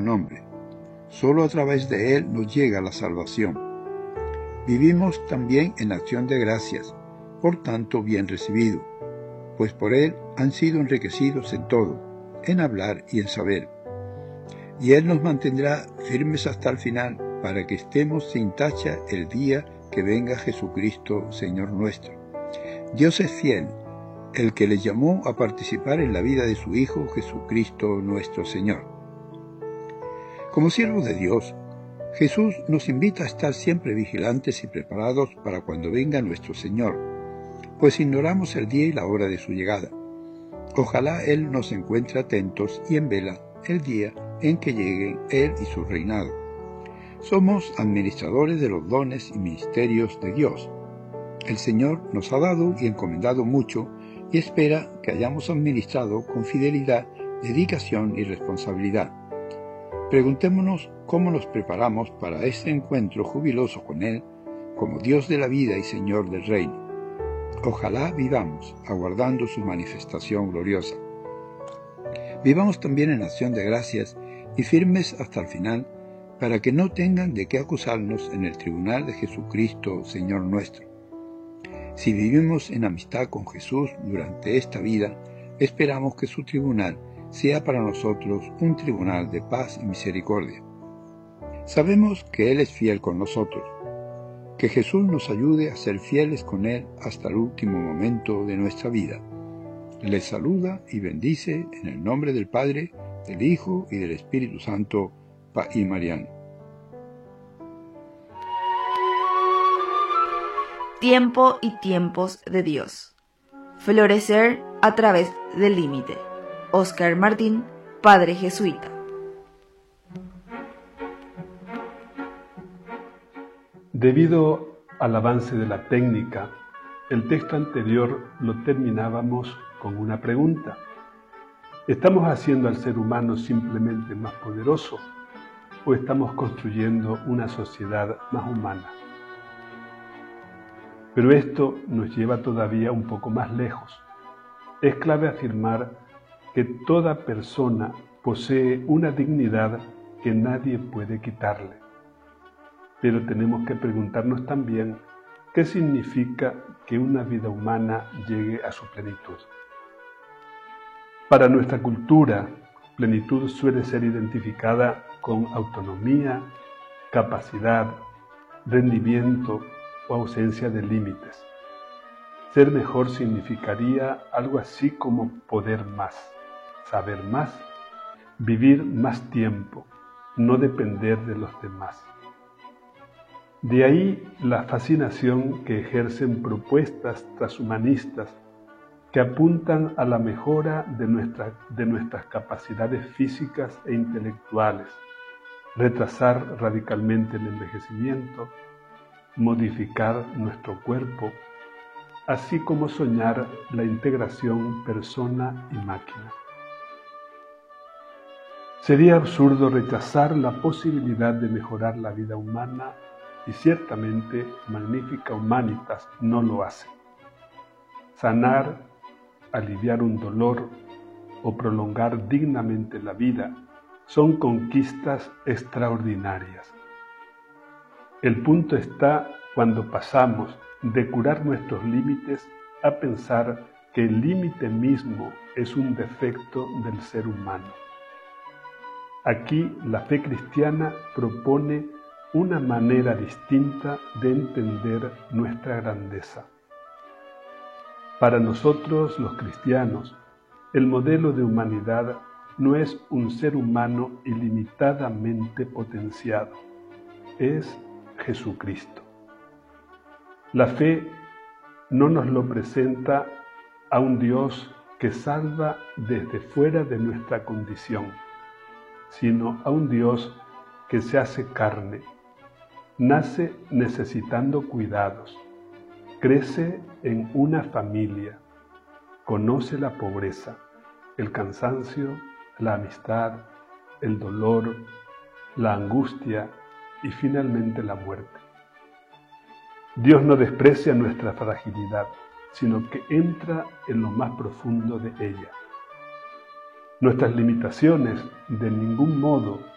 nombre. Solo a través de Él nos llega la salvación. Vivimos también en acción de gracias, por tanto bien recibido, pues por Él han sido enriquecidos en todo, en hablar y en saber. Y Él nos mantendrá firmes hasta el final, para que estemos sin tacha el día que venga Jesucristo, Señor nuestro. Dios es fiel, el que les llamó a participar en la vida de su Hijo Jesucristo nuestro Señor. Como siervos de Dios, Jesús nos invita a estar siempre vigilantes y preparados para cuando venga nuestro Señor, pues ignoramos el día y la hora de su llegada. Ojalá Él nos encuentre atentos y en vela el día en que lleguen Él y su reinado. Somos administradores de los dones y ministerios de Dios. El Señor nos ha dado y encomendado mucho y espera que hayamos administrado con fidelidad, dedicación y responsabilidad. Preguntémonos cómo nos preparamos para este encuentro jubiloso con Él, como Dios de la vida y Señor del reino. Ojalá vivamos aguardando su manifestación gloriosa. Vivamos también en acción de gracias y firmes hasta el final, para que no tengan de qué acusarnos en el tribunal de Jesucristo, Señor nuestro. Si vivimos en amistad con Jesús durante esta vida, esperamos que su tribunal sea para nosotros un tribunal de paz y misericordia. Sabemos que Él es fiel con nosotros. Que Jesús nos ayude a ser fieles con Él hasta el último momento de nuestra vida. Les saluda y bendice en el nombre del Padre, del Hijo y del Espíritu Santo, y Mariano. Tiempo y tiempos de Dios. Florecer a través del límite. Oscar Martín, padre jesuita. Debido al avance de la técnica, el texto anterior lo terminábamos con una pregunta. ¿Estamos haciendo al ser humano simplemente más poderoso o estamos construyendo una sociedad más humana? Pero esto nos lleva todavía un poco más lejos. Es clave afirmar que toda persona posee una dignidad que nadie puede quitarle. Pero tenemos que preguntarnos también qué significa que una vida humana llegue a su plenitud. Para nuestra cultura, plenitud suele ser identificada con autonomía, capacidad, rendimiento o ausencia de límites. Ser mejor significaría algo así como poder más, saber más, vivir más tiempo, no depender de los demás. De ahí la fascinación que ejercen propuestas transhumanistas que apuntan a la mejora de nuestras capacidades físicas e intelectuales, retrasar radicalmente el envejecimiento, modificar nuestro cuerpo, así como soñar la integración persona y máquina. Sería absurdo rechazar la posibilidad de mejorar la vida humana y ciertamente Magnificat Humanitas no lo hace. Sanar, aliviar un dolor o prolongar dignamente la vida son conquistas extraordinarias. El punto está cuando pasamos de curar nuestros límites a pensar que el límite mismo es un defecto del ser humano. Aquí la fe cristiana propone una manera distinta de entender nuestra grandeza. Para nosotros los cristianos, el modelo de humanidad no es un ser humano ilimitadamente potenciado, es Jesucristo. La fe no nos lo presenta a un Dios que salva desde fuera de nuestra condición, sino a un Dios que se hace carne, nace necesitando cuidados, crece en una familia, conoce la pobreza, el cansancio, la amistad, el dolor, la angustia y finalmente la muerte. Dios no desprecia nuestra fragilidad, sino que entra en lo más profundo de ella. Nuestras limitaciones de ningún modo